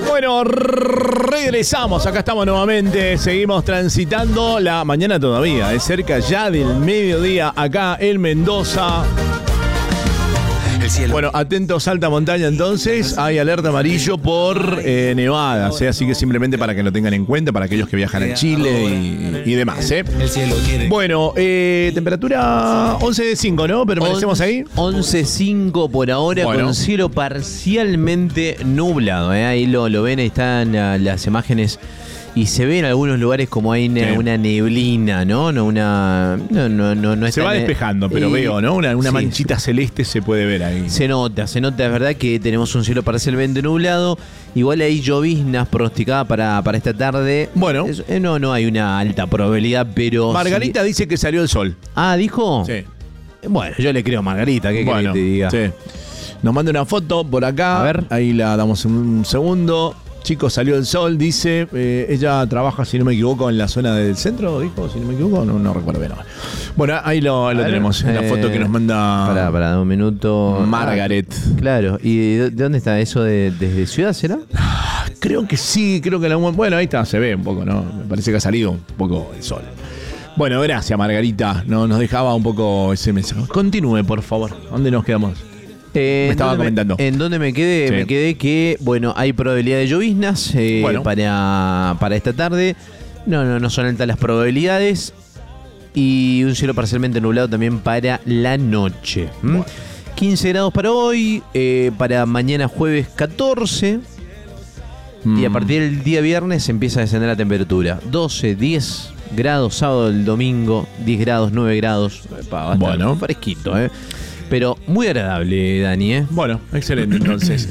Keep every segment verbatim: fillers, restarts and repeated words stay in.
Bueno, regresamos, acá estamos nuevamente, seguimos transitando la mañana todavía, es cerca ya del mediodía acá en Mendoza. Bueno, atentos, alta montaña entonces, hay alerta amarillo por eh, nevadas, ¿eh? Así que simplemente para que lo tengan en cuenta, para aquellos que viajan a Chile y, y demás, ¿eh? Bueno, eh, temperatura once coma cinco, ¿no? ¿Permanecemos ahí? once coma cinco por ahora, bueno, con cielo parcialmente nublado, ¿eh? Ahí lo, lo ven, ahí están uh, las imágenes. Y se ve en algunos lugares como hay una, sí. una neblina, ¿no? No, una. No, no, no, no se va despejando, pero eh, veo, ¿no? Una, una sí, manchita sí. celeste se puede ver ahí. Se nota, se nota, es verdad que tenemos un cielo parcialmente nublado. Igual hay lloviznas pronosticadas para, para esta tarde. Bueno. Es, eh, no, no hay una alta probabilidad, pero. Margarita sí. dice que salió el sol. Ah, ¿dijo? Sí. Bueno, yo le creo a Margarita, ¿qué bueno, querés que te diga? Sí. Nos manda una foto por acá. A ver. Ahí la damos un segundo. Chicos, salió el sol, dice. Eh, ella trabaja, si no me equivoco, en la zona del centro, dijo, si no me equivoco, no, no recuerdo bien. Bueno, ahí lo, lo tenemos, en la eh, foto que nos manda. Pará, pará, un minuto. Margaret. Ah, claro, ¿y de dónde está eso? ¿De, ¿Desde Ciudad será? Creo que sí, creo que la. Bueno, ahí está, se ve un poco, ¿no? Me parece que ha salido un poco el sol. Bueno, gracias, Margarita. No, nos dejaba un poco ese mensaje. Continúe, por favor. ¿Dónde nos quedamos? Eh, me estaba comentando. Me, ¿En dónde me quedé? Sí. Me quedé que, bueno, hay probabilidad de lloviznas eh, bueno. para, para esta tarde. No, no, no son altas las probabilidades. Y un cielo parcialmente nublado también para la noche. ¿Mm? Bueno. quince grados para hoy, eh, para mañana jueves catorce. Mm. Y a partir del día viernes empieza a descender la temperatura. doce, diez grados, sábado, el domingo, diez grados, nueve grados. Epa, va a estar bueno. fresquito, ¿eh? Pero muy agradable, Dani, ¿eh? Bueno, excelente entonces.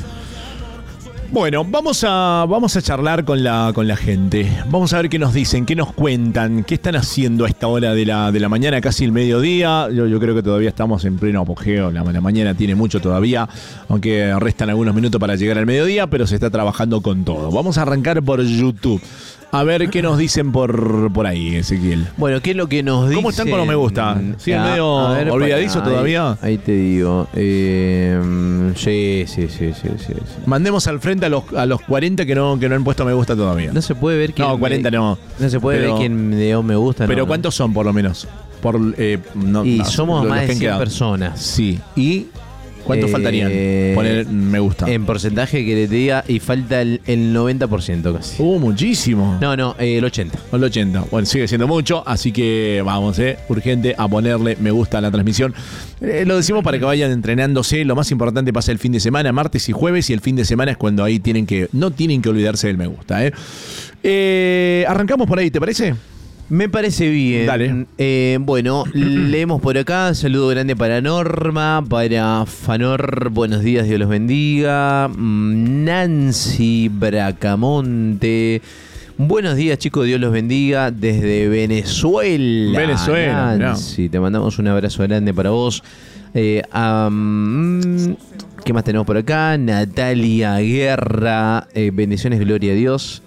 Bueno, vamos a, vamos a charlar con la, con la gente. Vamos a ver qué nos dicen, qué nos cuentan, qué están haciendo a esta hora de la, de la mañana, casi el mediodía. Yo, yo creo que todavía estamos en pleno apogeo. La, la mañana tiene mucho todavía, aunque restan algunos minutos para llegar al mediodía, pero se está trabajando con todo. Vamos a arrancar por YouTube. A ver qué nos dicen por, por ahí, Ezequiel. Bueno, ¿qué es lo que nos dicen? ¿Cómo están con los me gusta? ¿Siguen medio ver, olvidadizo para, todavía? Ahí, ahí te digo. Eh, sí, sí, sí, sí, sí, sí. Mandemos al frente a los, a los cuarenta que no, que no han puesto me gusta todavía. No se puede ver quién. No, cuarenta me, no. No se puede pero, ver quién me dio me gusta. Pero no, ¿cuántos son por lo menos? Por, eh, no, y no, somos los, más los de cien personas. Sí. ¿Y cuántos eh, faltarían? Poner me gusta. En porcentaje que le diga, y falta el, el noventa por ciento casi. Uh, muchísimo. No, no, eh, el ochenta. El ochenta. Bueno, sigue siendo mucho, así que vamos, eh, urgente a ponerle me gusta a la transmisión. Eh, lo decimos para que vayan entrenándose. Lo más importante pasa el fin de semana, martes y jueves, y el fin de semana es cuando ahí tienen que, no tienen que olvidarse del me gusta, eh. Eh, arrancamos por ahí, ¿te parece? Me parece bien. Dale. Eh, bueno, leemos por acá. Saludo grande para Norma, para Fanor, buenos días, Dios los bendiga. Nancy Bracamonte. Buenos días, chicos, Dios los bendiga. Desde Venezuela. Venezuela. Nancy, no. Te mandamos un abrazo grande para vos. Eh, um, ¿Qué más tenemos por acá? Natalia Guerra. Eh, bendiciones, gloria a Dios.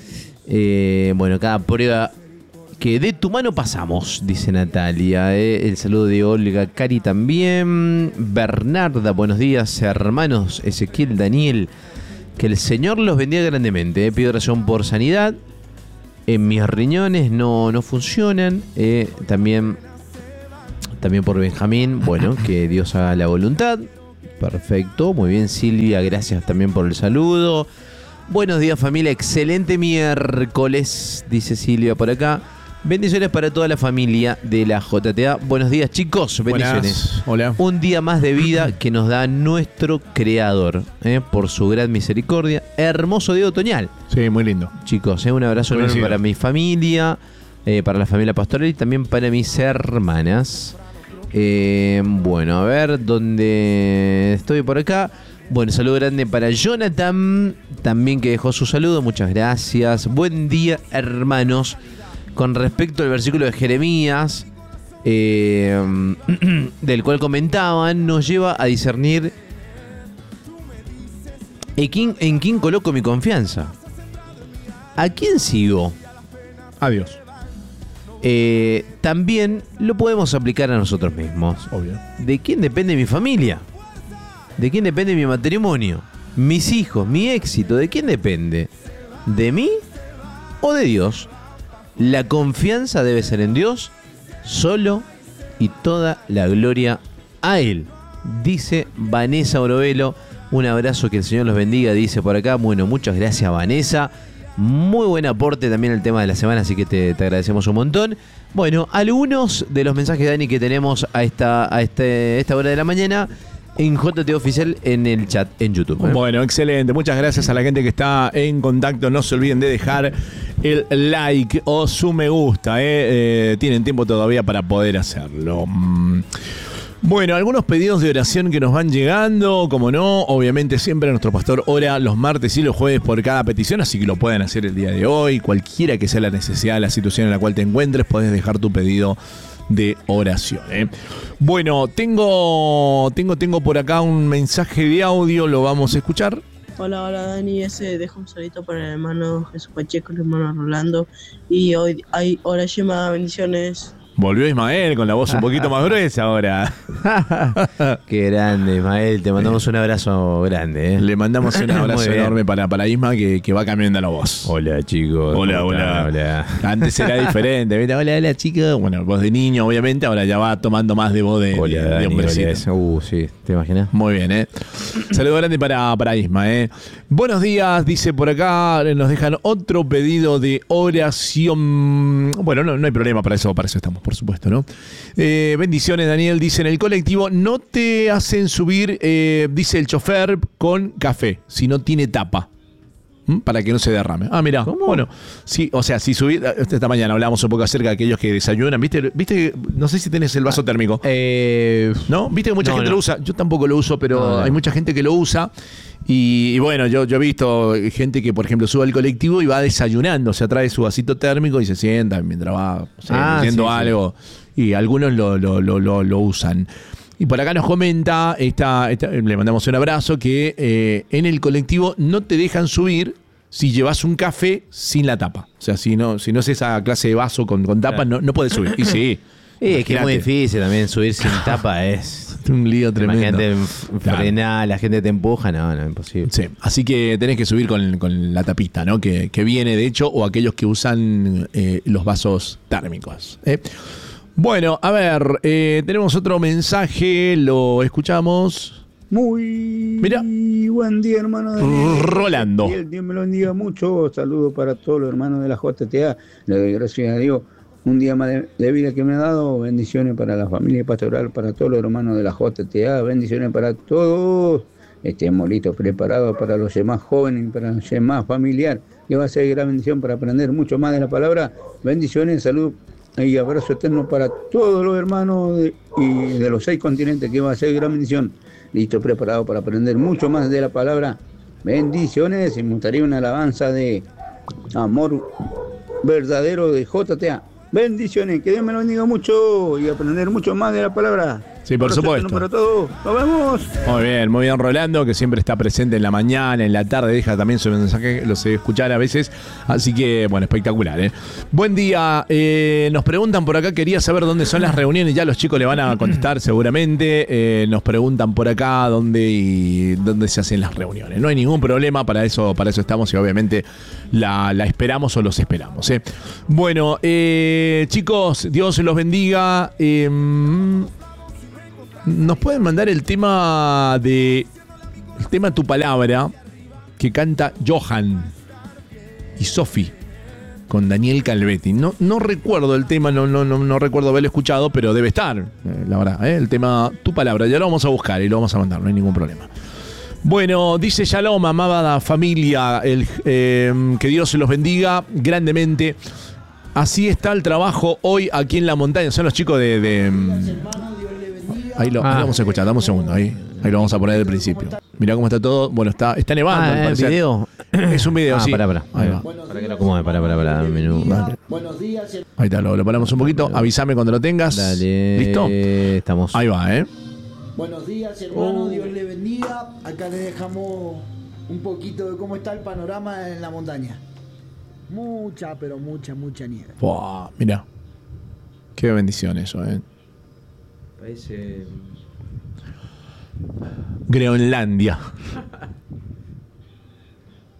Eh, bueno, cada prueba que de tu mano pasamos, dice Natalia. Eh. El saludo de Olga Cari también. Bernarda, buenos días, hermanos Ezequiel, Daniel. Que el Señor los bendiga grandemente. Eh. Pido oración por sanidad. En mis riñones no, no funcionan. Eh. También, también por Benjamín. Bueno, que Dios haga la voluntad. Perfecto, muy bien, Silvia, gracias también por el saludo. Buenos días, familia, excelente miércoles, dice Silvia por acá. Bendiciones para toda la familia de la J T A. Buenos días, chicos. Bendiciones. Buenas. Hola. Un día más de vida que nos da nuestro Creador, ¿eh? Por su gran misericordia. Hermoso día otoñal. Sí, muy lindo. Chicos, ¿eh? Un abrazo enorme para mi familia, eh, para la familia pastoral y también para mis hermanas. Eh, bueno, a ver, ¿dónde estoy por acá? Bueno, saludo grande para Jonathan, también que dejó su saludo. Muchas gracias. Buen día, hermanos. Con respecto al versículo de Jeremías, eh, del cual comentaban, nos lleva a discernir en quién, en quién coloco mi confianza. ¿A quién sigo? A Dios. Eh, también lo podemos aplicar a nosotros mismos. Obvio. ¿De quién depende mi familia? ¿De quién depende mi matrimonio? mis hijos, mi éxito, ¿de quién depende? ¿De mí o de Dios? La confianza debe ser en Dios solo y toda la gloria a Él, dice Vanessa Orovelo. Un abrazo, que el Señor los bendiga, dice por acá. Bueno, muchas gracias, Vanessa. Muy buen aporte también el tema de la semana, así que te, te agradecemos un montón. Bueno, algunos de los mensajes, Dani, que tenemos a esta, a este, esta hora de la mañana en J T Oficial en el chat en YouTube. ¿eh? Bueno, excelente. Muchas gracias a la gente que está en contacto. No se olviden de dejar el like o su me gusta. ¿eh? Eh, tienen tiempo todavía para poder hacerlo. Mm. Bueno, algunos pedidos de oración que nos van llegando, como no, obviamente siempre nuestro pastor ora los martes y los jueves por cada petición, así que lo pueden hacer el día de hoy, cualquiera que sea la necesidad, la situación en la cual te encuentres, puedes dejar tu pedido de oración. ¿eh? Bueno, tengo, tengo, tengo por acá un mensaje de audio, lo vamos a escuchar. Hola, hola Dani, ese dejo un saludito para el hermano Jesús Pacheco, el hermano Rolando, y hoy hay oración, bendiciones. Volvió Ismael con la voz un poquito más gruesa ahora. Qué grande, Ismael. Te mandamos un abrazo grande. ¿eh? Le mandamos un abrazo enorme para, para Isma, que, que va cambiando la voz. Hola, chicos. Hola, hola. hola. Antes era diferente. ¿Viste? Hola, hola, chicos. Bueno, voz de niño, obviamente. Ahora ya va tomando más de voz de, hola, de, Dani, de hombrecito. Hola, uh, sí. ¿Te imaginas? Muy bien, ¿eh? Saludo grande para, para Isma, ¿eh? Buenos días, dice por acá. Nos dejan otro pedido de oración. Bueno, no, no hay problema, para eso, para eso estamos, por supuesto, ¿no? Eh, bendiciones, Daniel. Dice, en el colectivo no te hacen subir, eh, dice el chofer, con café, si no tiene tapa. ¿Mm? Para que no se derrame. Ah, mira. Bueno, sí, o sea, si subí, esta mañana hablamos un poco acerca de aquellos que desayunan, ¿viste? ¿Viste? No sé si tenés el vaso térmico. Eh, ¿No? ¿Viste que mucha no, gente no. lo usa? Yo tampoco lo uso, pero no, no. hay mucha gente que lo usa. Y, y bueno, yo, yo he visto gente que, por ejemplo, sube al colectivo y va desayunando, o sea, trae su vasito térmico y se sienta mientras va, no sé, Ah, haciendo sí, algo. Sí. Y algunos lo, lo, lo, lo, lo usan. Y por acá nos comenta, esta, esta, le mandamos un abrazo, que eh, en el colectivo no te dejan subir si llevas un café sin la tapa. O sea, si no, si no es esa clase de vaso con, con tapa, no, no puedes subir. Y sí. Y es que es muy difícil también subir sin tapa, es un lío tremendo. La gente frena, la gente te empuja, no, no, imposible. Sí, así que tenés que subir con, con la tapita, ¿no? Que, que viene, de hecho, o aquellos que usan eh, los vasos térmicos. ¿eh? Bueno, a ver, eh, tenemos otro mensaje, lo escuchamos. Muy Mira. buen día, hermano. De Rolando. Dios, Dios me lo bendiga mucho. Saludos para todos los hermanos de la J T A. Le doy gracias a Dios. Un día más de, de vida que me ha dado. Bendiciones para la familia pastoral, para todos los hermanos de la J T A. Bendiciones para todos. Estemos listos, preparados para los demás jóvenes, para los demás familiares. Que va a ser gran bendición para aprender mucho más de la palabra. Bendiciones, salud y abrazo eterno para todos los hermanos de, y de los seis continentes. Que va a ser gran bendición. Listo, preparado para aprender mucho más de la palabra. Bendiciones. Y me gustaría una alabanza de amor verdadero de J T A. Bendiciones, que Dios me lo bendiga mucho y aprender mucho más de la palabra. Sí, por supuesto. Para todos. Nos vemos. Muy bien, muy bien, Rolando, que siempre está presente en la mañana, en la tarde, deja también su mensaje, lo sé escuchar a veces. Así que, bueno, espectacular, ¿eh? Buen día. Eh, nos preguntan por acá, quería saber dónde son las reuniones. Ya los chicos le van a contestar seguramente. Eh, nos preguntan por acá dónde y dónde se hacen las reuniones. No hay ningún problema, para eso, para eso estamos y obviamente la, la esperamos o los esperamos, ¿eh? Bueno, eh, chicos, Dios los bendiga. Eh, Nos pueden mandar el tema de el tema Tu Palabra que canta Johan y Sofi con Daniel Calvetti. No, no recuerdo el tema, no, no, no, no recuerdo haberlo escuchado, pero debe estar, eh, la verdad, eh, el tema Tu Palabra. Ya lo vamos a buscar y lo vamos a mandar, no hay ningún problema. Bueno, dice Shalom, amada familia, el, eh, que Dios los bendiga grandemente. Así está el trabajo hoy aquí en la montaña. Son los chicos de... de Ahí lo, ah. ahí lo vamos a escuchar, dame un segundo, ahí, ahí lo vamos a poner del principio. Mirá cómo está todo, bueno, está, está nevando. Ah, ¿es video? Es un video, ah, sí. Pará, pará. Ahí va. Para que lo acomode, pará, pará, pará, un minuto. Vale. Ahí está, lo, lo paramos un poquito, avísame cuando lo tengas. Dale. ¿Listo? Estamos. Ahí va, ¿eh? Buenos días, hermano, oh. Dios le bendiga. Acá le dejamos un poquito de cómo está el panorama en la montaña. Mucha, pero mucha, mucha nieve. Wow, mirá. Qué bendición eso, ¿eh? Parece... Groenlandia.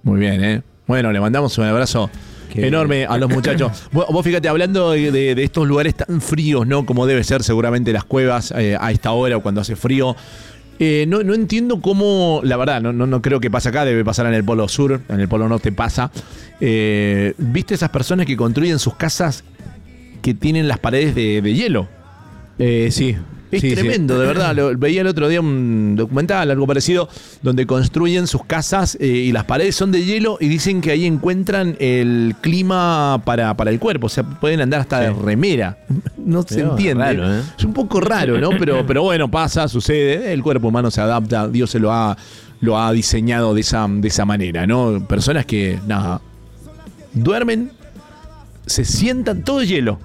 Muy bien, ¿eh? Bueno, le mandamos un abrazo Qué enorme bien. a los muchachos. Vos, vos fíjate, hablando de, de, de estos lugares tan fríos, ¿no? Como debe ser seguramente las cuevas eh, a esta hora o cuando hace frío. Eh, no, no entiendo cómo, la verdad, no, no, no creo que pase acá, debe pasar en el Polo Sur, en el Polo Norte pasa. Eh, ¿Viste esas personas que construyen sus casas que tienen las paredes de, de hielo? Eh, sí. Es sí, tremendo, sí. de verdad. Lo, veía el otro día un documental, algo parecido, donde construyen sus casas eh, y las paredes son de hielo y dicen que ahí encuentran el clima para, para el cuerpo. O sea, pueden andar hasta sí. de remera. No se Pero, entiende. Raro, ¿eh? Es un poco raro, ¿no? Pero, pero bueno, pasa, sucede. El cuerpo humano se adapta. Dios se lo ha, lo ha diseñado de esa, de esa manera, ¿no? Personas que, nada, duermen, se sientan, todo hielo.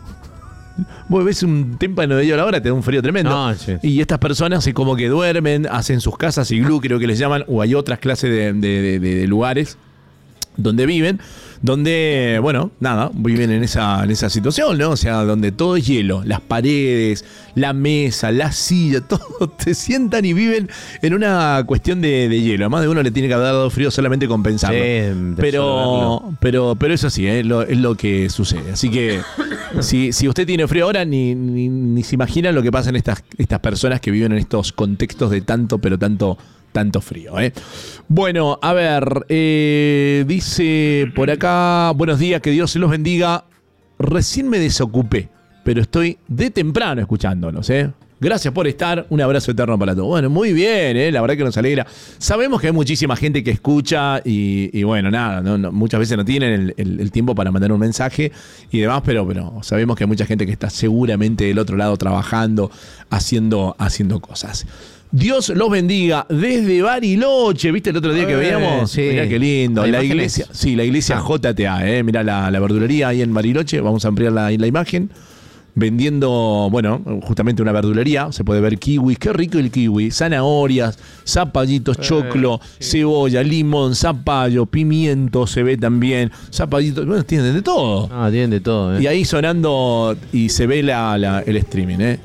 Vos ves un témpano de hielo ahora, te da un frío tremendo. No, sí. Y estas personas es como que duermen, hacen sus casas iglú, creo que les llaman, o hay otras clases de, de, de, de lugares donde viven, donde, bueno, nada, viven en esa, en esa situación, ¿no? O sea, donde todo es hielo, las paredes, la mesa, la silla, todo, te sientan y viven en una cuestión de, de hielo. Además de uno le tiene que haber dado frío solamente con pensarlo. Sí, pero, pero, pero eso sí, ¿eh? es, lo, es lo que sucede. Así que si, si usted tiene frío ahora, ni, ni, ni se imagina lo que pasa en estas, estas personas que viven en estos contextos de tanto, pero tanto tanto frío, ¿eh? Bueno, a ver, eh, dice por acá, buenos días, que Dios se los bendiga. Recién me desocupé, pero estoy de temprano escuchándonos, ¿eh? Gracias por estar, un abrazo eterno para todos. Bueno, muy bien, ¿eh? La verdad que nos alegra. Sabemos que hay muchísima gente que escucha y, y bueno, nada, no, no, muchas veces no tienen el, el, el tiempo para mandar un mensaje y demás, pero, pero sabemos que hay mucha gente que está seguramente del otro lado trabajando, haciendo, haciendo cosas. Dios los bendiga desde Bariloche. ¿Viste el otro día que veíamos? Sí. Mirá qué lindo. La imágenes? iglesia, sí, la iglesia J T A, ¿eh? Mirá la, la verdulería ahí en Bariloche. Vamos a ampliar la, la imagen. Vendiendo, bueno, justamente una verdulería. Se puede ver kiwis. Qué rico el kiwi. Zanahorias, zapallitos, choclo, sí. cebolla, limón, zapallo, pimiento se ve también. Zapallitos, bueno, tienen de todo. Ah, tienen de todo, ¿eh? Y ahí sonando y se ve la, la, el streaming, ¿eh?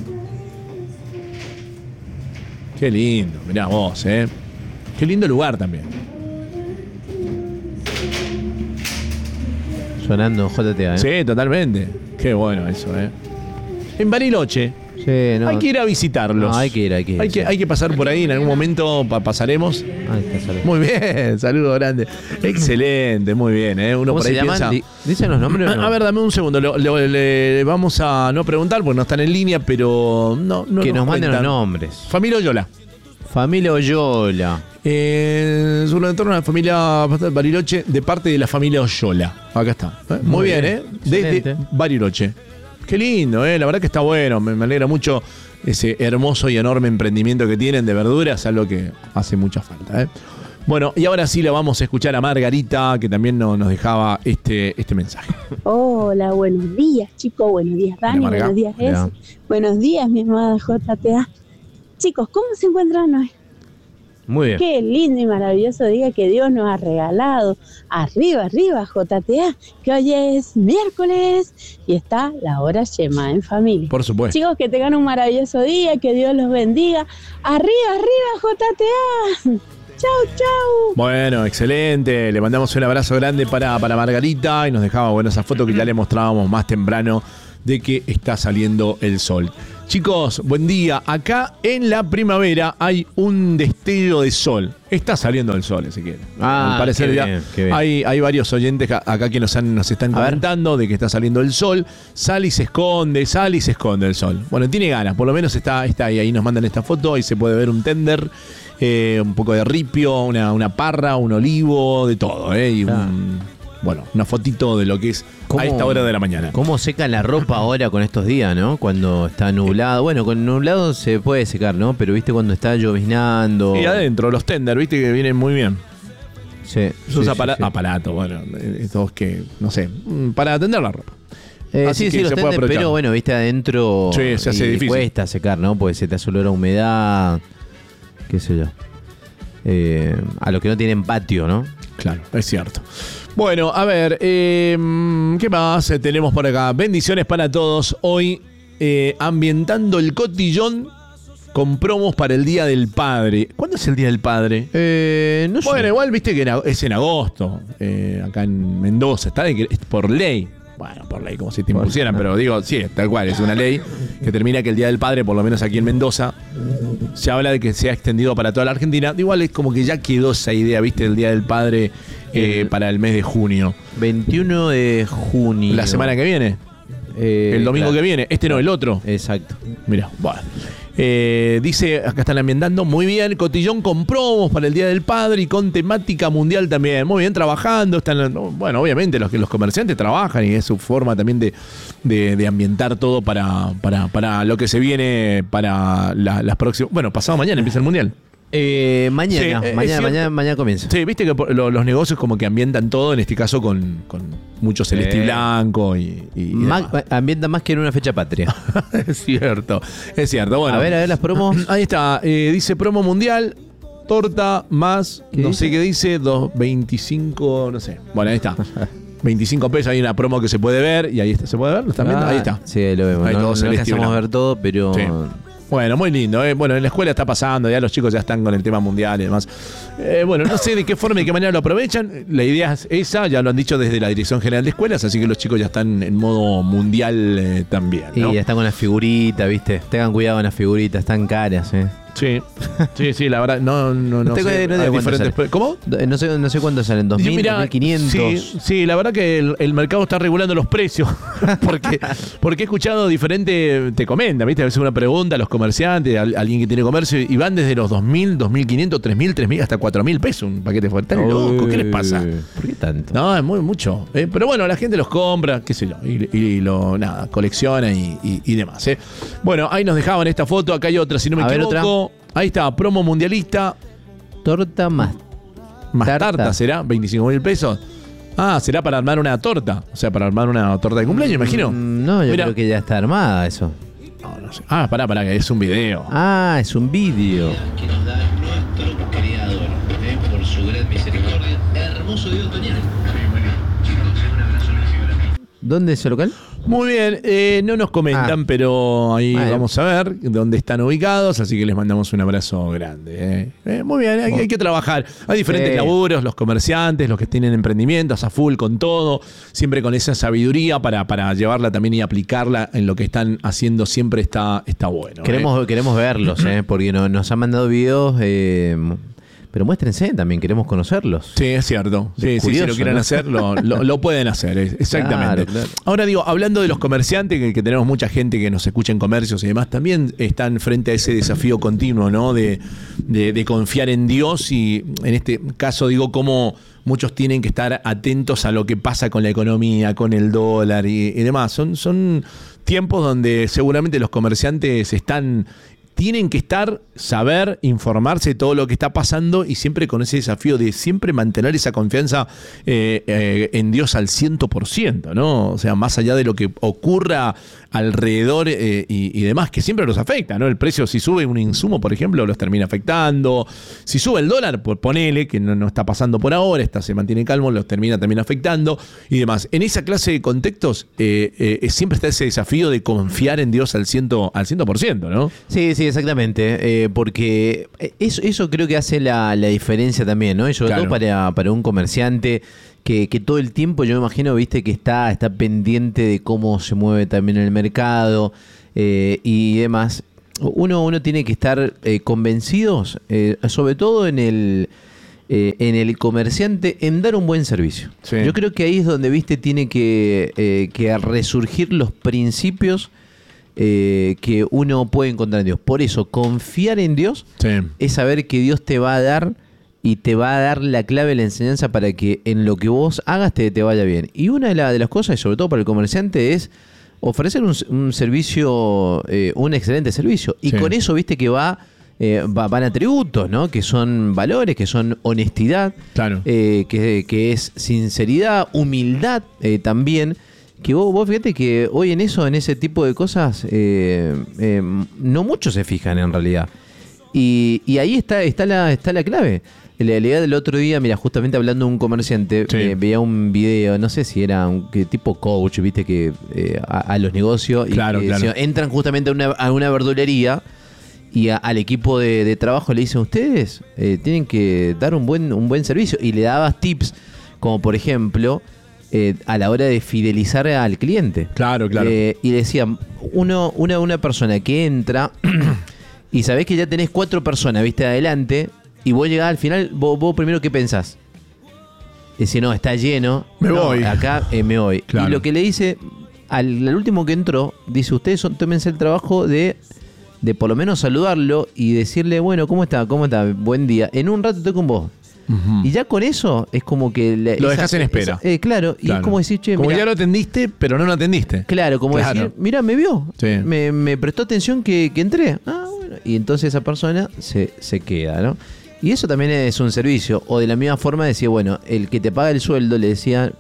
Qué lindo, mirá vos, ¿eh? Qué lindo lugar también. Sonando J T A, ¿eh? Sí, totalmente. Qué bueno eso, ¿eh? En Bariloche. Sí, no. Hay que ir a visitarlos. No, hay que ir, hay que ir. Hay que, sí. hay que pasar por ahí, en algún momento pa- pasaremos. Ahí está, saludo. Muy bien, saludo grande. Excelente, muy bien, ¿eh? Uno ¿Cómo por ahí se llaman? piensa... Di- ¿Dicen los nombres o no? A ver, dame un segundo. Lo, lo- le vamos a no preguntar porque no están en línea, pero no, no que nos manden los cuentan. nombres. Familia Oyola. Familia Oyola. Eh, sobre el entorno de la familia Bariloche, de parte de la familia Oyola. Acá está. ¿eh? Muy, Muy bien, bien, ¿eh? Desde excelente. Bariloche. Qué lindo, ¿eh? La verdad que está bueno. Me, me alegra mucho ese hermoso y enorme emprendimiento que tienen de verduras, algo que hace mucha falta, ¿eh? Bueno, y ahora sí la vamos a escuchar a Margarita, que también no, nos dejaba este, este mensaje. Hola, buenos días, chicos. Buenos días, Dani. Hola, Buenos días, Hola. Jessy. Buenos días, mi amada J T A. Chicos, ¿cómo se encuentran hoy? Muy bien. Qué lindo y maravilloso día que Dios nos ha regalado. Arriba, arriba, J T A, que hoy es miércoles y está la hora Yema en familia. Por supuesto. Chicos, que tengan un maravilloso día, que Dios los bendiga. Arriba, arriba, J T A. Chau, chau. Bueno, excelente. Le mandamos un abrazo grande para, para Margarita y nos dejaba, bueno, esa foto que ya le mostrábamos más temprano de que está saliendo el sol. Chicos, buen día. Acá en la primavera hay un destello de sol. Está saliendo el sol, si quiere. Ah, Al parecer qué ya bien, qué bien. Hay, hay varios oyentes acá que nos, han, nos están A ver. comentando de que está saliendo el sol. Sale y se esconde, sale y se esconde el sol. Bueno, tiene ganas, por lo menos está, está ahí. Ahí nos mandan esta foto, ahí se puede ver un tender, eh, un poco de ripio, una, una parra, un olivo, de todo, ¿eh? Y Claro. un, bueno, una fotito de lo que es a esta hora de la mañana. ¿Cómo secan la ropa ahora con estos días, no? Cuando está nublado. Bueno, con nublado se puede secar, ¿no? Pero viste cuando está lloviznando. Y adentro, los tender, viste que vienen muy bien. Sí. Esos sí, apara- sí, sí. aparatos, bueno, estos que, no sé, mm, para tender la ropa. Eh, Así sí, que sí, los se puede tender, aprovechar. pero bueno, viste adentro. Sí, se hace y difícil. Cuesta secar, ¿no? Porque se te hace olor a humedad. Qué sé yo. Eh, a los que no tienen patio, ¿no? Claro, es cierto. Bueno, a ver, eh, ¿qué más tenemos por acá? Bendiciones para todos. Hoy, eh, ambientando el cotillón con promos para el Día del Padre. ¿Cuándo es el Día del Padre? Eh, no Bueno, sé. igual viste que es en agosto, eh, acá en Mendoza, está de que es por ley. Bueno, por ley, como si te impusieran, pero digo, sí, tal cual, es una ley que termina que el Día del Padre, por lo menos aquí en Mendoza, se habla de que se ha extendido para toda la Argentina. Igual es como que ya quedó esa idea, viste, del Día del Padre eh, para el mes de junio. veintiuno de junio. La semana que viene. Eh, El domingo claro. que viene. Este no, el otro. Exacto. Mira, bueno. Eh, dice, acá están ambientando, muy bien, Cotillón con promos para el Día del Padre y con temática mundial también. Muy bien, trabajando. Están, bueno, obviamente los, los comerciantes trabajan y es su forma también de, de, de ambientar todo para, para, para lo que se viene para la- las próximas. Bueno, pasado mañana empieza el Mundial. Eh, mañana, Sí, eh, es mañana, cierto. mañana, mañana comienza. Sí, viste que por- lo- los negocios como que ambientan todo, en este caso con, con mucho celeste y Eh. blanco y, y- y Más- demás. ambienta más que en una fecha patria. Es cierto, es cierto. Bueno, A ver, a ver las promos. ahí está, eh, dice promo mundial, torta más, ¿Qué no dice? sé qué dice, dos, veinticinco, no sé. Bueno, ahí está. veinticinco pesos, hay una promo que se puede ver y ahí está. ¿Se puede ver? ¿Lo están viendo? Ah, Ahí está. Sí, lo vemos. Ahí no todo no celeste y alcanzamos a blanco. ver todo, pero. Sí. Bueno, muy lindo. eh. Bueno, en la escuela está pasando, ya los chicos ya están con el tema mundial y demás. Eh, bueno, no sé de qué forma y de qué manera lo aprovechan. La idea es esa, ya lo han dicho desde la Dirección General de Escuelas, así que los chicos ya están en modo mundial eh, también. ¿no? Y ya están con las figuritas, ¿viste? Tengan cuidado con las figuritas, están caras, ¿eh? Sí, sí, sí, la verdad, no, no, no Usted sé. no sé Hay cuánto diferentes sale. pre- ¿Cómo? No sé, no sé cuánto salen, dos Yo, mil, mirá, dos mil quinientos. Sí, sí, la verdad que el, el mercado está regulando los precios. porque, porque he escuchado diferente, te comenta, ¿viste? A veces una pregunta a los comerciantes, a, a alguien que tiene comercio, y van desde los dos mil, dos mil quinientos, tres mil, tres mil, hasta cuatro mil pesos un paquete fuerte. Están locos, ¿qué les pasa? ¿Por qué tanto? No, es muy mucho. eh. Pero bueno, la gente los compra, qué sé yo, y, y lo, nada, colecciona y, y- y demás. eh. Bueno, ahí nos dejaban esta foto, acá hay otra, si no me A ver, equivoco. Ahí está, promo mundialista, Torta más. más tarta, Tarta. ¿será? veinticinco mil pesos. Ah, será para armar una torta. O sea, para armar una torta de cumpleaños, imagino. Mm, No, yo Mirá. creo que ya está armada eso. No, no sé. Ah, pará, pará, que es un video. Ah, es un vídeo. que nos da nuestro Creador, ¿eh? Por su gran misericordia. Hermoso día otoñal. Chicos, un abrazo grande. ¿Dónde es el local? Muy bien, eh, no nos comentan, Ah. pero ahí Bueno. vamos a ver dónde están ubicados, así que les mandamos un abrazo grande. eh. Eh, muy bien, hay, hay que trabajar. Hay diferentes Sí. laburos, los comerciantes, los que tienen emprendimientos a full con todo, siempre con esa sabiduría para, para llevarla también y aplicarla en lo que están haciendo, siempre está, está bueno. eh. Queremos, queremos verlos, ¿eh? Porque no- nos han mandado videos, eh, pero muéstrense también, queremos conocerlos. Sí, es cierto. Sí, sí, si curioso, lo quieren ¿no? hacer, lo, lo- lo pueden hacer, eh, exactamente. Claro, claro. Ahora digo, hablando de los comerciantes, que, que tenemos mucha gente que nos escucha en comercios y demás, también están frente a ese desafío continuo, ¿no? De, de- de confiar en Dios y en este caso digo cómo muchos tienen que estar atentos a lo que pasa con la economía, con el dólar y, y demás. Son, son tiempos donde seguramente los comerciantes están... Tienen que estar, saber, informarse de todo lo que está pasando y siempre con ese desafío de siempre mantener esa confianza eh, eh, en Dios al ciento por ciento, ¿no? O sea, más allá de lo que ocurra alrededor eh, y, y demás, que siempre los afecta, ¿no? El precio, si sube un insumo, por ejemplo, los termina afectando. Si sube el dólar, pues ponele, que no, no está pasando por ahora, está, se mantiene calmo, los termina también afectando y demás. En esa clase de contextos eh, eh, siempre está ese desafío de confiar en Dios al ciento, al ciento por ciento, ¿no? Sí, sí, exactamente. eh, porque eso, eso creo que hace la, la diferencia también, ¿no? Y sobre Claro. todo para, para un comerciante que, que todo el tiempo, yo me imagino, viste, que está, está pendiente de cómo se mueve también el mercado eh, y demás. Uno, uno tiene que estar eh, convencidos, eh, sobre todo en el, eh, en el comerciante, en dar un buen servicio. Sí. Yo creo que ahí es donde, viste, tiene que, eh, que resurgir los principios eh, que uno puede encontrar en Dios. Por eso, confiar en Dios Sí. es saber que Dios te va a dar y te va a dar la clave, la enseñanza para que en lo que vos hagas te, te vaya bien. Y una de, la- de las cosas, y sobre todo para el comerciante, es ofrecer un, un servicio, eh, un excelente servicio. Y Sí. con eso, viste que va, eh, va- van atributos, ¿no? Que son valores, que son honestidad, Claro. eh, que, que es sinceridad, humildad eh, también. Que vos, vos fíjate que hoy en eso, en ese tipo de cosas, eh, eh, no muchos se fijan en realidad. Y, y ahí está, está, la, está la clave. La realidad del otro día, mira, justamente hablando de un comerciante, Sí. eh, veía un video, no sé si era un que tipo coach, viste, que eh, a, a los negocios y Claro, que claro. se- entran justamente a una, a una verdulería y a, al equipo de, de trabajo le dicen, ustedes eh, tienen que dar un buen, un buen servicio, y le dabas tips, como por ejemplo, eh, a la hora de fidelizar al cliente. Claro, claro. Eh, y decían, uno, una, una persona que entra y sabés que ya tenés cuatro personas, viste, adelante, y vos llegás al final, vos, vos primero, ¿qué pensás? Decís, no, está lleno, me no, voy. Acá eh, me voy. Claro. Y lo que le dice al, al último que entró, dice, ustedes son, tómense el trabajo de, de por lo menos saludarlo y decirle, bueno, ¿cómo está? ¿Cómo está? Buen día. En un rato estoy con vos. Uh-huh. Y ya con eso es como que... La, lo esa, dejas en espera. Esa, eh, claro, y claro. es como decir, che, como mirá, ya lo atendiste, pero no lo atendiste. Claro, como claro. decir, mira, me vio, sí. me, me prestó atención que, que entré. Ah, bueno. Y entonces esa persona se, se queda, ¿no? Y eso también es un servicio. O de la misma forma decía, bueno, el que te paga el sueldo, le decía,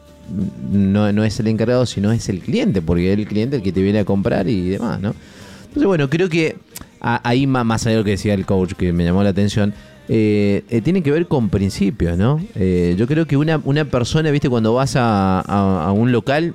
no, no es el encargado, sino es el cliente, porque es el cliente el que te viene a comprar y demás, ¿no? Entonces, bueno, creo que ahí más, más allá de lo que decía el coach, que me llamó la atención, eh, eh, tiene que ver con principios, ¿no? Eh, yo creo que una, una persona, viste, cuando vas a, a, a un local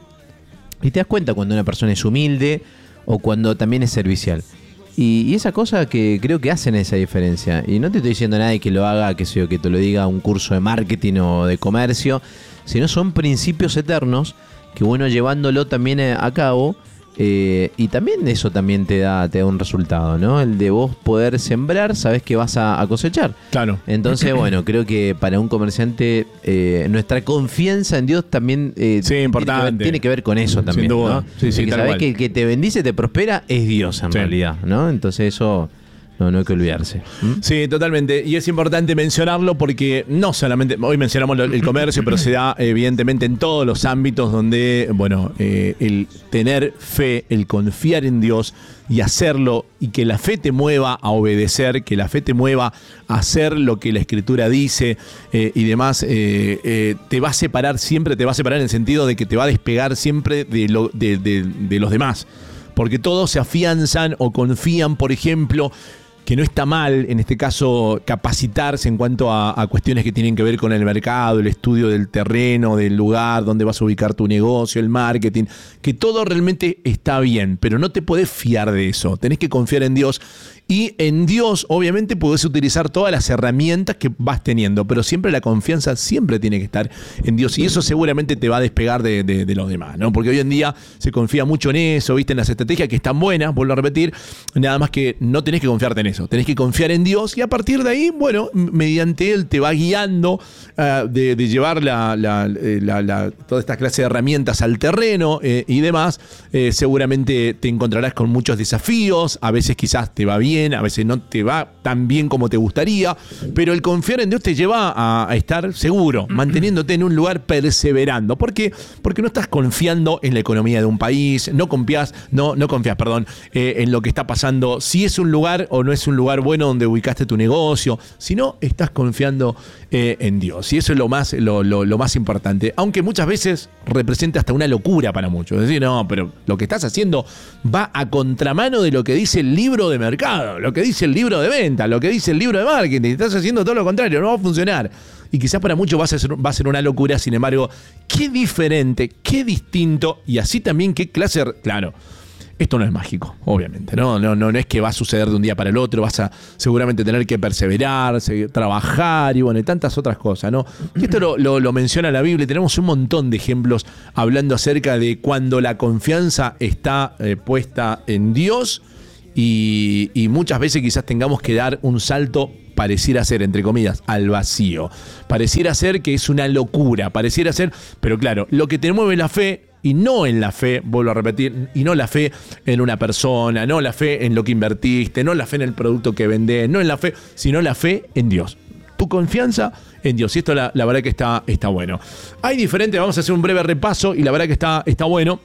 y te das cuenta cuando una persona es humilde o cuando también es servicial. Y, y esa cosa que creo que hacen esa diferencia. Y no te estoy diciendo a nadie que lo haga, que, sé, que te lo diga un curso de marketing o de comercio, sino son principios eternos que uno llevándolo también a cabo, eh, y también eso también te da, te da un resultado, ¿no? El de vos poder sembrar, sabés que vas a, a cosechar. Claro. Entonces, bueno, creo que para un comerciante eh, nuestra confianza en Dios también eh, sí, importante. Tiene, que ver, tiene que ver con eso también, sin duda. ¿no? Sí, sí, que tal sabés cual. que el que te bendice, te prospera, es Dios en sí. realidad, ¿no? Entonces eso... No, no hay que olvidarse. ¿Mm? Sí, totalmente. Y es importante mencionarlo porque no solamente, hoy mencionamos el comercio, pero se da evidentemente en todos los ámbitos donde, bueno, eh, el tener fe, el confiar en Dios y hacerlo, y que la fe te mueva a obedecer, que la fe te mueva a hacer lo que la Escritura dice eh, y demás, eh, eh, te va a separar siempre, te va a separar en el sentido de que te va a despegar siempre de, lo, de, de, de los demás. Porque todos se afianzan o confían, por ejemplo, que no está mal, en este caso, capacitarse en cuanto a, a cuestiones que tienen que ver con el mercado, el estudio del terreno, del lugar, donde vas a ubicar tu negocio, el marketing, que todo realmente está bien, pero no te podés fiar de eso, tenés que confiar en Dios. Y en Dios, obviamente, podés utilizar todas las herramientas que vas teniendo, pero siempre la confianza siempre tiene que estar en Dios. Y eso seguramente te va a despegar de, de, de los demás, ¿no? Porque hoy en día se confía mucho en eso, ¿viste? En las estrategias que están buenas, vuelvo a repetir, nada más que no tenés que confiarte en eso. Tenés que confiar en Dios y a partir de ahí, bueno, mediante Él te va guiando uh, de, de llevar la, la, la, la, toda esta clase de herramientas al terreno eh, y demás. Eh, seguramente te encontrarás con muchos desafíos, a veces quizás te va bien, a veces no te va tan bien como te gustaría, pero el confiar en Dios te lleva a, a estar seguro, manteniéndote en un lugar, perseverando. ¿Por qué? Porque no estás confiando en la economía de un país, no confías, no, no confías, perdón, eh, en lo que está pasando, si es un lugar o no es un lugar bueno donde ubicaste tu negocio, sino estás confiando eh, en Dios. Y eso es lo más, lo, lo, lo más importante, aunque muchas veces representa hasta una locura para muchos. Es decir, no, pero lo que estás haciendo va a contramano de lo que dice el libro de mercado, lo que dice el libro de venta, lo que dice el libro de marketing. Estás haciendo todo lo contrario, no va a funcionar. Y quizás para muchos va a ser, va a ser una locura. Sin embargo, qué diferente, qué distinto, y así también qué clase. Claro, esto no es mágico, obviamente, ¿no? No, no, no es que va a suceder de un día para el otro. Vas a seguramente tener que perseverar, seguir, trabajar y bueno, y tantas otras cosas, ¿no? Y esto lo, lo, lo menciona la Biblia. Tenemos un montón de ejemplos hablando acerca de cuando la confianza está eh, puesta en Dios. Y, y muchas veces quizás tengamos que dar un salto, pareciera ser, entre comillas, al vacío. Pareciera ser que es una locura, pareciera ser, pero claro, lo que te mueve la fe, y no en la fe, vuelvo a repetir, y no la fe en una persona, no la fe en lo que invertiste, no la fe en el producto que vendés, no en la fe, sino la fe en Dios. Tu confianza en Dios. Y esto la, la verdad que está, está bueno. Hay diferentes, vamos a hacer un breve repaso y la verdad que está, está bueno.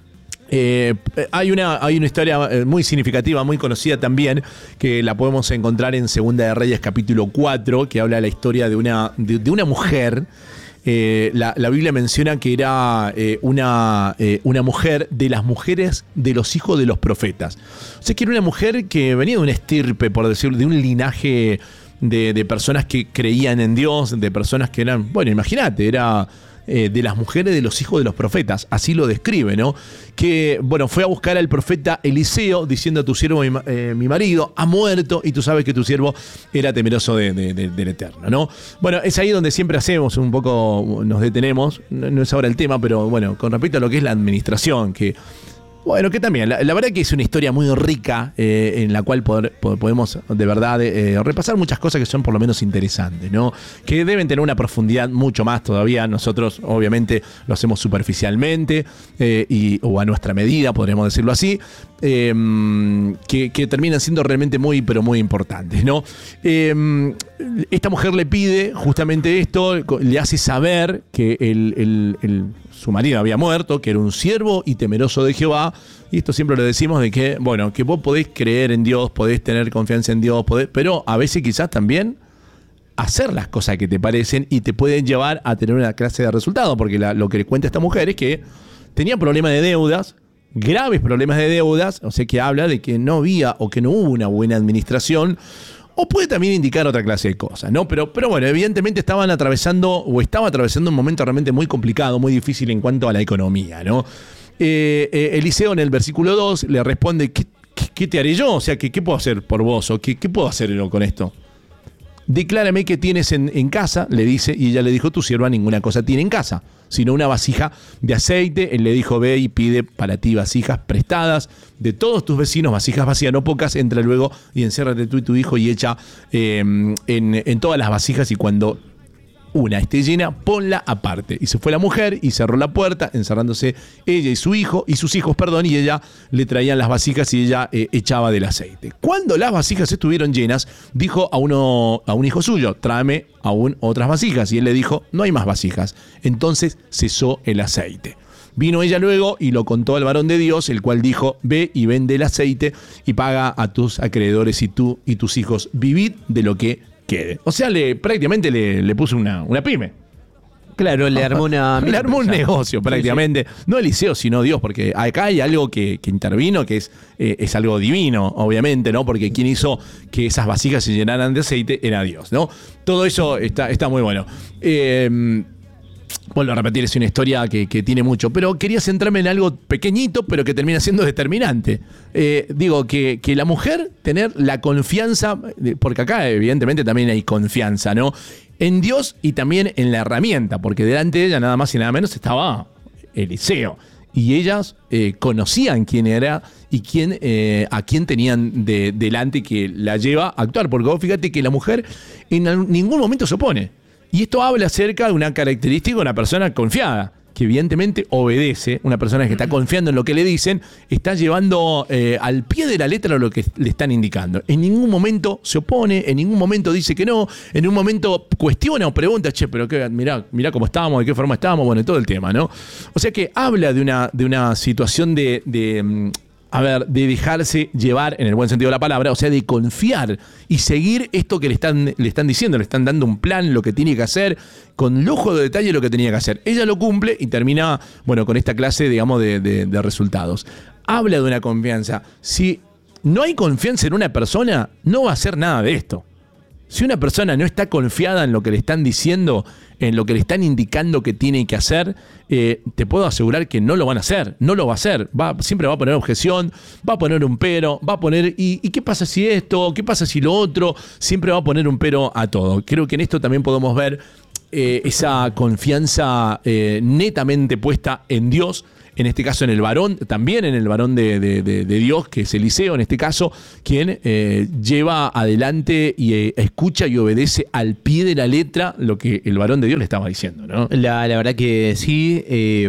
Eh, hay, una, hay una historia muy significativa, muy conocida también, que la podemos encontrar en Segunda de Reyes capítulo cuatro, que habla de la historia de una, de, de una mujer. Eh, la, la Biblia menciona que era eh, una, eh, una mujer de las mujeres de los hijos de los profetas. O sea que era una mujer que venía de una estirpe, por decirlo, de un linaje de, de personas que creían en Dios, de personas que eran, bueno, imagínate, era eh, de las mujeres de los hijos de los profetas, así lo describe, ¿no? Que, bueno, fue a buscar al profeta Eliseo diciendo: tu siervo, mi, eh, mi marido, ha muerto y tú sabes que tu siervo era temeroso de, de, de, del Eterno, ¿no? Bueno, es ahí donde siempre hacemos un poco, nos detenemos, no, no es ahora el tema, pero bueno, con respecto a lo que es la administración, que... Bueno, que también, la, la verdad que es una historia muy rica eh, en la cual poder, podemos de verdad eh, repasar muchas cosas que son por lo menos interesantes, ¿no? Que deben tener una profundidad mucho más todavía. Nosotros obviamente lo hacemos superficialmente eh, y, o a nuestra medida, podríamos decirlo así, eh, que, que terminan siendo realmente muy, pero muy importantes, ¿no? Eh, esta mujer le pide justamente esto, le hace saber que el... el, el su marido había muerto, que era un siervo y temeroso de Jehová, y esto siempre lo decimos de que, bueno, que vos podés creer en Dios, podés tener confianza en Dios, podés, pero a veces quizás también hacer las cosas que te parecen y te pueden llevar a tener una clase de resultado, porque la, lo que le cuenta esta mujer es que tenía problemas de deudas, graves problemas de deudas, o sea que habla de que no había o que no hubo una buena administración. O puede también indicar otra clase de cosas, ¿no? Pero, pero bueno, evidentemente estaban atravesando o estaba atravesando un momento realmente muy complicado, muy difícil en cuanto a la economía, ¿no? Eh, eh, Eliseo en el versículo dos le responde: ¿qué, qué, qué te haré yo? O sea, ¿qué, qué puedo hacer por vos? ¿O qué, qué puedo hacer yo con esto? Declárame qué tienes en, en casa, le dice, y ella le dijo: tu sierva ninguna cosa tiene en casa, sino una vasija de aceite. Él le dijo: ve y pide para ti vasijas prestadas de todos tus vecinos, vasijas vacías, no pocas, entra luego y enciérrate tú y tu hijo y echa eh, en, en todas las vasijas, y cuando una esté llena, ponla aparte. Y se fue la mujer y cerró la puerta, encerrándose ella y su hijo, y sus hijos, perdón, y ella le traían las vasijas y ella eh, echaba del aceite. Cuando las vasijas estuvieron llenas, dijo a uno, a un hijo suyo: tráeme aún otras vasijas. Y él le dijo: no hay más vasijas. Entonces cesó el aceite. Vino ella luego y lo contó al varón de Dios, el cual dijo: ve y vende el aceite y paga a tus acreedores, y tú y tus hijos vivid de lo que quede. O sea, le, prácticamente le, le puso una, una pyme. Claro, le armó una... le armó un negocio prácticamente. Sí, sí. No Eliseo, sino Dios, porque acá hay algo que, que intervino, que es, eh, es algo divino, obviamente, ¿no? Porque quien hizo que esas vasijas se llenaran de aceite era Dios, ¿no? Todo eso está, está muy bueno. Eh... Vuelvo a repetir, es una historia que, que tiene mucho, pero quería centrarme en algo pequeñito, pero que termina siendo determinante. Eh, digo, que, que la mujer tener la confianza, porque acá evidentemente también hay confianza, ¿no? En Dios y también en la herramienta, porque delante de ella nada más y nada menos estaba Eliseo. Y ellas eh, conocían quién era y quién, eh, a quién tenían de, delante que la lleva a actuar. Porque vos fíjate que la mujer en ningún momento se opone. Y esto habla acerca de una característica de una persona confiada, que evidentemente obedece. Una persona que está confiando en lo que le dicen, está llevando eh, al pie de la letra lo que le están indicando. En ningún momento se opone, en ningún momento dice que no, en un momento cuestiona o pregunta: che, pero qué, mirá, mirá cómo estábamos, de qué forma estábamos, bueno, todo el tema, ¿no? O sea que habla de una, de una situación de... de A ver, de dejarse llevar en el buen sentido de la palabra, o sea, de confiar y seguir esto que le están, le están diciendo, le están dando un plan, lo que tiene que hacer, con lujo de detalle lo que tenía que hacer. Ella lo cumple y termina, bueno, con esta clase, digamos, de, de, de resultados. Habla de una confianza. Si no hay confianza en una persona, no va a hacer nada de esto. Si una persona no está confiada en lo que le están diciendo, en lo que le están indicando que tiene que hacer, eh, te puedo asegurar que no lo van a hacer, no lo va a hacer. Va, siempre va a poner objeción, va a poner un pero, va a poner, ¿y, ¿y qué pasa si esto? ¿Qué pasa si lo otro? Siempre va a poner un pero a todo. Creo que en esto también podemos ver eh, esa confianza eh, netamente puesta en Dios. En este caso en el varón, también en el varón de, de, de, de Dios, que es Eliseo en este caso, quien eh, lleva adelante y eh, escucha y obedece al pie de la letra lo que el varón de Dios le estaba diciendo, ¿no? La, la verdad que sí, eh,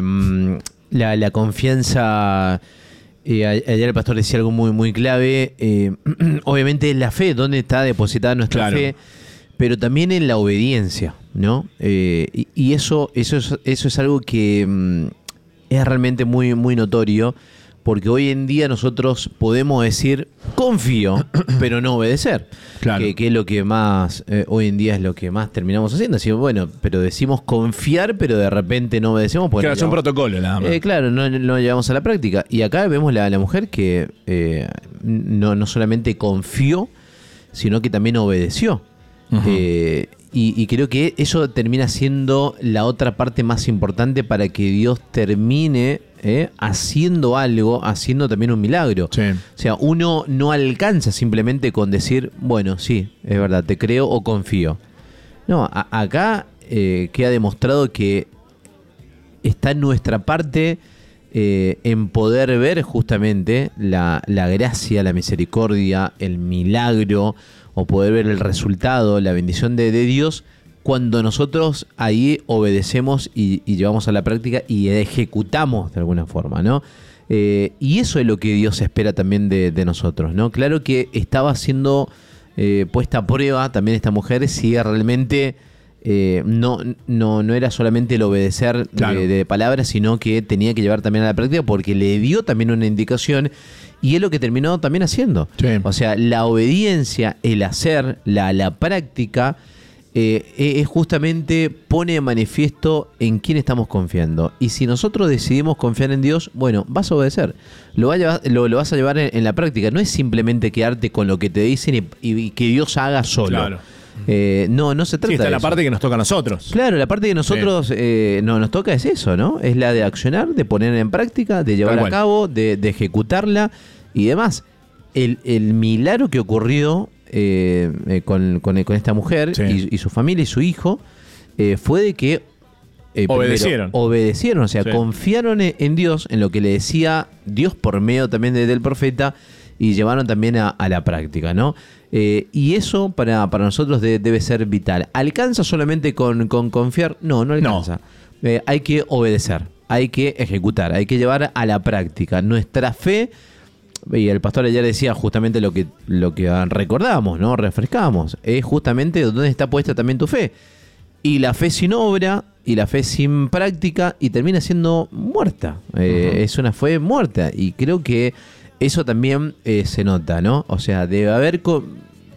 la, la confianza, eh, ayer el pastor decía algo muy, muy clave, eh, obviamente es la fe, ¿dónde está depositada nuestra claro. fe? Pero también en la obediencia, ¿no? Eh, y, y eso, eso, es, eso es algo que... es realmente muy, muy notorio, porque hoy en día nosotros podemos decir confío, pero no obedecer. Claro. Que, que es lo que más, eh, hoy en día es lo que más terminamos haciendo. Así, bueno, pero decimos confiar, pero de repente no obedecemos. Claro, es un protocolo nada más. Eh, claro, no, no lo llevamos a la práctica. Y acá vemos la, la mujer que eh, no, no solamente confió, sino que también obedeció. Uh-huh. Eh, y, y creo que eso termina siendo la otra parte más importante para que Dios termine eh, haciendo algo, haciendo también un milagro. Sí. O sea, uno no alcanza simplemente con decir, bueno, sí, es verdad, te creo o confío. No, a, acá eh, queda demostrado que está en nuestra parte eh, en poder ver justamente la, la gracia, la misericordia, el milagro, o poder ver el resultado, la bendición de, de Dios, cuando nosotros ahí obedecemos y, y llevamos a la práctica y ejecutamos de alguna forma, ¿no? Eh, y eso es lo que Dios espera también de, de nosotros, ¿no? Claro que estaba siendo eh, puesta a prueba también esta mujer si realmente eh, no, no, no era solamente el obedecer Claro. de, de palabras, sino que tenía que llevar también a la práctica, porque le dio también una indicación. Y es lo que terminó también haciendo. Sí. O sea, la obediencia, el hacer, la, la práctica, eh, es justamente pone de manifiesto en quién estamos confiando. Y si nosotros decidimos confiar en Dios, bueno, vas a obedecer. Lo, va a llevar- lo, lo vas a llevar en, en la práctica. No es simplemente quedarte con lo que te dicen y, y- y que Dios haga solo. Claro. Eh, no, no se trata Sí, está de la eso. parte que nos toca a nosotros. Claro, la parte que nosotros eh, no, nos toca es eso, ¿no? Es la de accionar, de poner en práctica, de llevar Tal a cual. cabo, de, de ejecutarla y demás. El, el milagro que ocurrió eh, eh, con, con- con esta mujer Sí. y, y su familia y su hijo eh, fue de que eh, primero, Obedecieron. obedecieron, o sea, Sí. confiaron en, en Dios, en lo que le decía Dios por medio también de- del profeta, y llevaron también a, a la práctica, ¿no? Eh, y eso para, para nosotros de- debe ser vital. ¿Alcanza solamente con, con confiar? No, no alcanza. Eh, hay que obedecer, hay que ejecutar, hay que llevar a la práctica. Nuestra fe, y el pastor ayer decía justamente lo que, lo que recordamos, ¿no? Refrescamos, es justamente dónde está puesta también tu fe. Y la fe sin obra, y la fe sin práctica, y termina siendo muerta. Eh, Ujú. Es una fe muerta. Y creo que eso también eh, se nota, ¿no? O sea, debe haber co-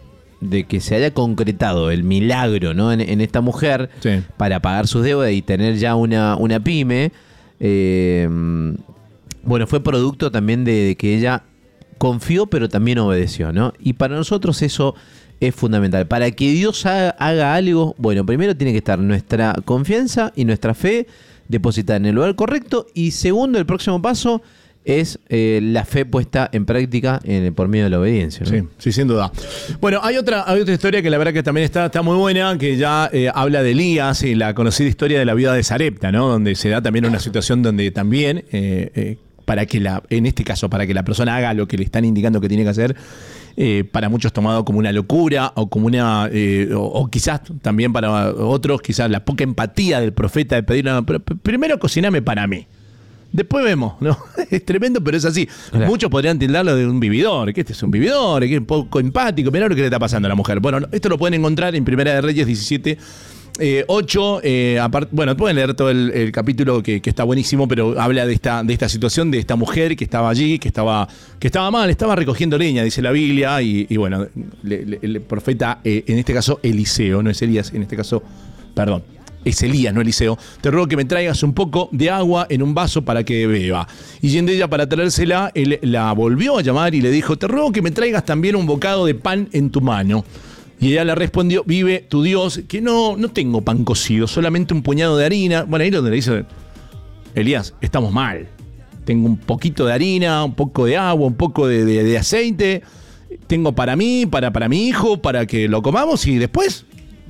de que se haya concretado el milagro, ¿no? En, en esta mujer, Sí. para pagar sus deudas y tener ya una, una pyme. eh, bueno, fue producto también de, de que ella confió, pero también obedeció, ¿no? Y para nosotros eso es fundamental. Para que Dios haga, haga algo, bueno, primero tiene que estar nuestra confianza y nuestra fe depositada en el lugar correcto. Y segundo, el próximo paso es eh, la fe puesta en práctica en- por medio de la obediencia, ¿no? Sí, sí, sin duda. Bueno, hay otra, hay otra historia que la verdad que también está, está muy buena, que ya eh, habla de Elías y la conocida historia de la viuda de Sarepta, ¿no? Donde se da también una situación donde también, eh, eh, para que la, en este caso, para que la persona haga lo que le están indicando que tiene que hacer, eh, para muchos tomado como una locura o como una, eh, o, o quizás también para otros, quizás la poca empatía del profeta de pedir, no, pero primero cociname para mí. Después vemos, ¿no? Es tremendo, pero es así. Claro. Muchos podrían tildarlo de un vividor, que este es un vividor, que es un poco empático. Mirá lo que le está pasando a la mujer. Bueno, esto lo pueden encontrar en Primera de Reyes diecisiete, eh, ocho. Eh, apart- bueno, pueden leer todo el, el capítulo que, que está buenísimo, pero habla de esta, de esta situación, de esta mujer que estaba allí, que estaba, que estaba mal, estaba recogiendo leña, dice la Biblia, y, y bueno, le- le- el profeta, eh, en este caso Eliseo, no es Elías, en este caso, perdón. Es Elías, no Eliseo. Te ruego que me traigas un poco de agua en un vaso para que beba. Y yendo ella para traérsela, él la volvió a llamar y le dijo, te ruego que me traigas también un bocado de pan en tu mano. Y ella le respondió, vive tu Dios, que no, no tengo pan cocido, solamente un puñado de harina. Bueno, ahí es donde le dice, Elías, estamos mal. Tengo un poquito de harina, un poco de agua, un poco de, de- de aceite. Tengo para mí, para, para mi hijo, para que lo comamos y después...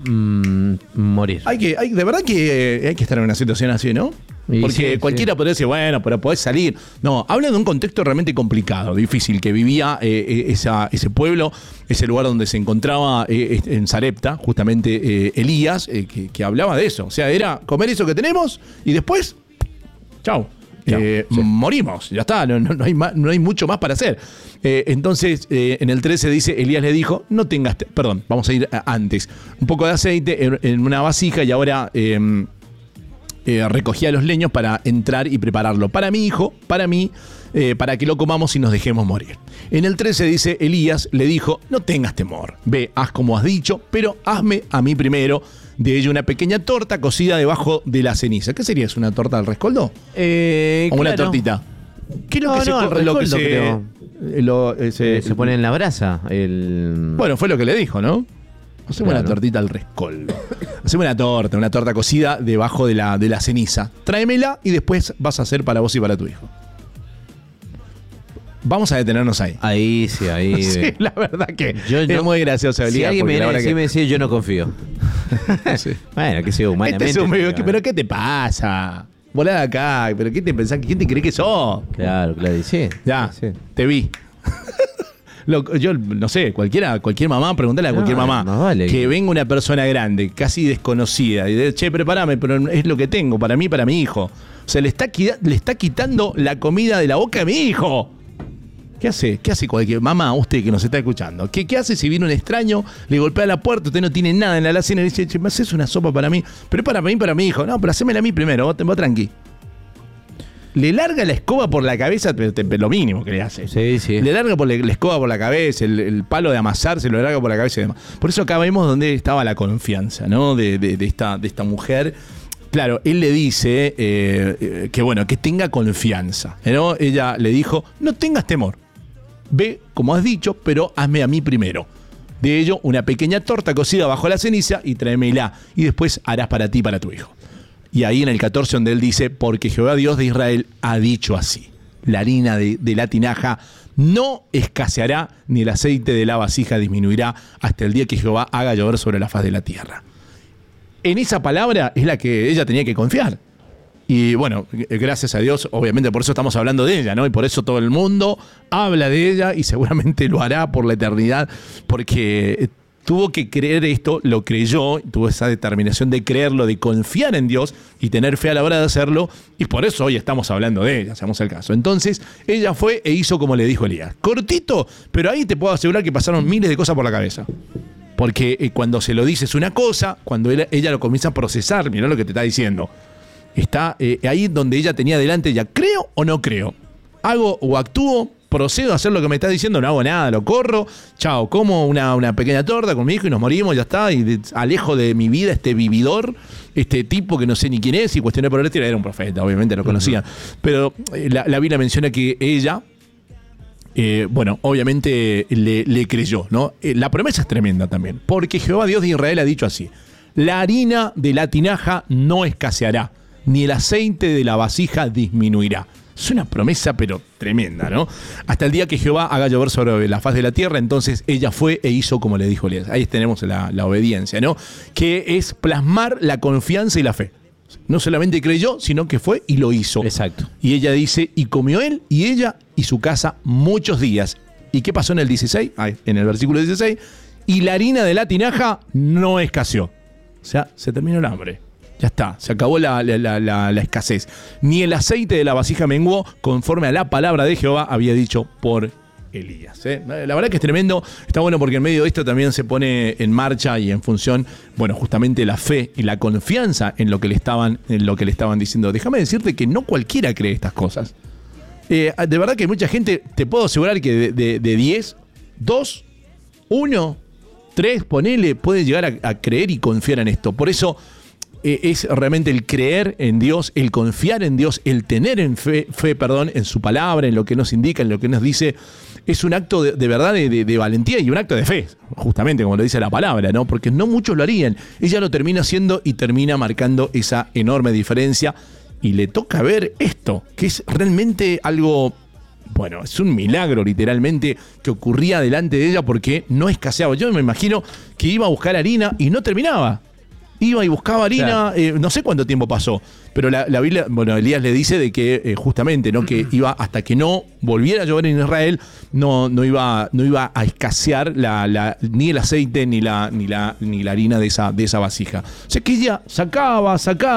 Mm, morir. Hay que, hay, de verdad que eh, hay que estar en una situación así, ¿no? Y Porque sí, cualquiera sí. podría decir, bueno, pero podés salir. No, habla de un contexto realmente complicado, difícil, que vivía eh, eh, esa, ese pueblo, ese lugar donde se encontraba eh, en Sarepta, justamente eh, Elías, eh, que, que hablaba de eso. O sea, era comer eso que tenemos y después, chau. Chau, Eh, sí. Morimos, ya está, no, no, no hay más, no hay mucho más para hacer. Eh, entonces, eh, en el trece dice, Elías le dijo, no tengas, te- perdón, vamos a ir a- antes, un poco de aceite en, en una vasija y ahora eh, eh, recogía los leños para entrar y prepararlo para mi hijo, para mí, eh, para que lo comamos y nos dejemos morir. En el trece dice, Elías le dijo, no tengas temor, ve, haz como has dicho, pero hazme a mí primero de ello una pequeña torta cocida debajo de la ceniza. ¿Qué sería? ¿Es una torta al rescoldo? Eh, ¿O una claro. tortita? ¿Qué es lo No, que se, no, co- al lo que rescoldo, se- creo. eh, lo- eh, se- Eh, se pone en la brasa. El... Bueno, fue lo que le dijo, ¿no? Hacemos Claro. una tortita al rescoldo. Hacemos una torta, una torta cocida debajo de la, de la ceniza. Tráemela y después vas a hacer para vos y para tu hijo. Vamos a detenernos ahí. Ahí sí, ahí. Sí, la verdad que Yo es no- muy gracioso, Si Elías, alguien me porque la viene a verdad decir, que- me decía, yo no confío. Sí. Bueno, que sea humanamente. Este es un medio- pero- ¿Pero qué te pasa? Volá de acá. ¿Pero qué te pensás? ¿Quién te cree que sos? Claro, claro, y sí. Ya, Sí. te vi. Lo- yo no sé, cualquiera, cualquier mamá, pregúntale a cualquier No, mamá más vale que que- venga una persona grande, casi desconocida, y de, che, prepárame, pero es lo que tengo para mí, para mi hijo. O sea, le está, qui- le está quitando la comida de la boca a mi hijo. ¿Qué hace? ¿Qué hace cualquier mamá, usted que nos está escuchando? ¿Qué, qué hace si viene un extraño, le golpea la puerta, usted no tiene nada en la alacena y le dice, che, ¿me haces una sopa para mí? Pero para mí, para mi hijo. No, pero hacémela a mí primero, vos, vos tranqui. Le larga la escoba por la cabeza, pero te- lo mínimo que le hace. Sí, sí. Le larga por la, la escoba por la cabeza, el, el palo de amasar se lo larga por la cabeza y demás. Por eso acá vemos dónde estaba la confianza, ¿no? De, de- de esta, de esta mujer. Claro, él le dice eh, eh, que bueno, que tenga confianza, ¿no? Ella le dijo, no tengas temor. Ve, como has dicho, pero hazme a mí primero. De ello, una pequeña torta cocida bajo la ceniza y tráemela. Y después harás para ti y para tu hijo. Y ahí en el catorce donde él dice, porque Jehová Dios de Israel ha dicho así. La harina de, de la tinaja no escaseará, ni el aceite de la vasija disminuirá hasta el día que Jehová haga llover sobre la faz de la tierra. En esa palabra es la que ella tenía que confiar. Y bueno, gracias a Dios, obviamente por eso estamos hablando de ella, ¿no? Y por eso todo el mundo habla de ella y seguramente lo hará por la eternidad, porque tuvo que creer esto, lo creyó, tuvo esa determinación de creerlo, de confiar en Dios y tener fe a la hora de hacerlo, y por eso hoy estamos hablando de ella, hacemos el caso. Entonces, ella fue e hizo como le dijo Elías. Cortito, pero ahí te puedo asegurar que pasaron miles de cosas por la cabeza. Porque eh, cuando se lo dices una cosa, cuando ella, ella lo comienza a procesar, mirá lo que te está diciendo. Está eh, ahí donde ella tenía delante, ya ¿creo o no creo? ¿Hago o actúo? ¿Procedo a hacer lo que me está diciendo? No hago nada, lo corro. Chao, como una, una pequeña torta con mi hijo y nos morimos, ya está. Y de- alejo de mi vida este vividor, este tipo que no sé ni quién es. Y cuestioné por el estilo, era un profeta, obviamente lo conocían. Pero eh, la, la Biblia menciona que ella, eh, bueno, obviamente le, le creyó, ¿no? Eh, la promesa es tremenda también. Porque Jehová Dios de Israel ha dicho así: la harina de la tinaja no escaseará, ni el aceite de la vasija disminuirá. Es una promesa, pero tremenda, ¿no? Hasta el día que Jehová haga llover sobre la faz de la tierra, entonces ella fue e hizo como le dijo Elías. Ahí tenemos la, la obediencia, ¿no? Que es plasmar la confianza y la fe. No solamente creyó, sino que fue y lo hizo. Exacto. Y ella dice, y comió él y ella y su casa muchos días. ¿Y qué pasó en el dieciséis? Ay, en el versículo dieciséis. Y la harina de la tinaja no escaseó. O sea, se terminó el hambre. Ya está, se acabó la, la, la, la, la escasez. Ni el aceite de la vasija menguó, conforme a la palabra de Jehová había dicho por Elías. ¿eh? La verdad que es tremendo. Está bueno porque en medio de esto también se pone en marcha y en función, bueno, justamente la fe y la confianza en lo que le estaban, en lo que le estaban diciendo. Déjame decirte que no cualquiera cree estas cosas. Eh, de verdad que hay mucha gente, te puedo asegurar que de, de, de diez, dos, uno, tres, ponele, puede llegar a, a creer y confiar en esto. Por eso eh, es realmente el creer en Dios, el confiar en Dios, el tener en fe, fe, perdón, en su palabra, en lo que nos indica, en lo que nos dice. Es un acto de, de verdad de, de, de valentía y un acto de fe, justamente como lo dice la palabra, ¿no? Porque no muchos lo harían. Ella lo termina haciendo y termina marcando esa enorme diferencia. Y le toca ver esto, que es realmente algo, bueno, es un milagro literalmente que ocurría delante de ella porque no escaseaba. Yo me imagino que iba a buscar harina y no terminaba. Iba y buscaba harina, claro. eh, no sé cuánto tiempo pasó, pero la, la Biblia, bueno, Elías le dice de que eh, justamente, ¿no? Que iba hasta que no volviera a llover en Israel, no, no, iba, no iba a escasear la, la, ni el aceite ni la, ni la, ni la harina de esa, de esa vasija. O sea que ella sacaba, sacaba.